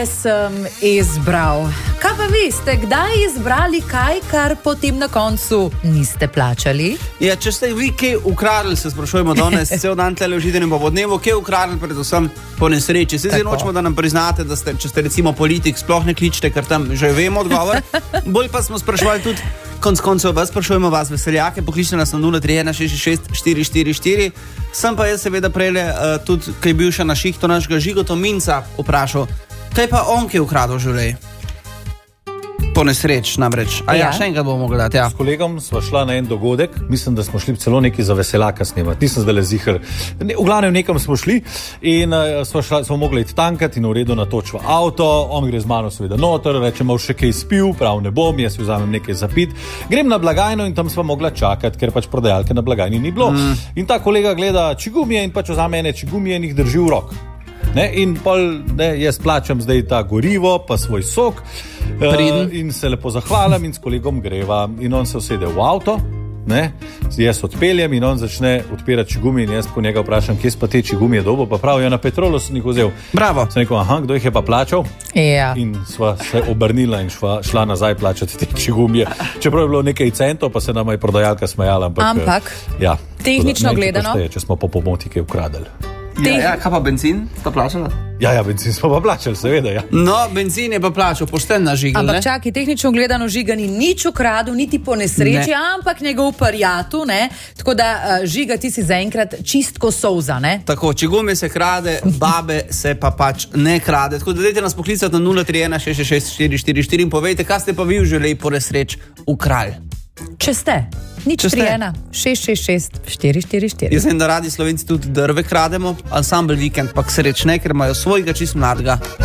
Sem izbral. Kaj pa vi, ste kdaj izbrali kaj, kar potem na koncu niste plačali? Ja, če ste vi kaj ukradli, se sprašujemo danes, cel dan tle ležite in po dnevu, kaj ukradli predvsem po nesreči. Zdaj nočemo, da nam priznate, da ste, če ste recimo politik, sploh ne kličite, ker tam že vemo odgovor. Bolj pa smo sprašvali tudi, konc koncev vas sprašujemo, vas veseljake, pokličite nas na 031 66 444. Sem pa jaz seveda prejle tudi, kaj bil še na šihtu našega Žigoto Minca vprašal, kaj pa on, ki je ukradel življenje? Po nesreč namreč. Ja, še enkrat bomo gledati. Ja. S kolegom sva šla na en dogodek, mislim, da smo šli celo neki za veseljaka snemati, nisem zdaj le ziher. V glavnem nekam smo šli in smo mogli iti tankat in v redu natoč v avto, on gre z mano seveda noter, reče, mal še kaj spil, prav ne bom, jaz si vzamem nekaj za pit. Grem na blagajno in tam sva mogla čakati, ker pač prodajalke na blagajni ni bilo. In ta kolega gleda čigumije in pač vzame ene čigumije in jih drži v rok. In pol, jaz plačam zdaj ta gorivo, pa svoj sok in se lepo zahvalim in s kolegom greva. In on se usede v avto, jaz odpeljem in on začne odpirati čigumije in jaz po njega vprašam, kje pa te čigumije dobo, pa prav, ja na Petrolu sem jih vzel. Bravo. Sem rekel, kdo jih je pa plačal? Ja. In sva se obrnila in šla nazaj plačati te čigumije. Čeprav je bilo nekaj centov, pa se nama je prodajalka smejala. Ampak ja, tehnično gledano. Če smo po pomoti kaj ukradali. Ja, kaj pa benzin? Sta plačala? Ja, benzin smo pa plačali, seveda, ja. No, benzin je pa plačal, pošten na Žigal, ampak čaki, tehnično gledano Žiga ni nič ukradel, niti po nesreči, ampak njegov prijatu, tako da Žiga, ti si zaenkrat čistko solza, Tako, čigume se krade, babe se pa pač ne krade. Tako da dajte nas poklicati na 031 66 444 in povejte, kaj ste pa vi želeli po nesreč ukradli. Če ste, nič 31 666 444. Jaz vem, da radi Slovenci tudi drve krademo, ansambl Vikend pa k srečne, ker imajo svojega čist mladega.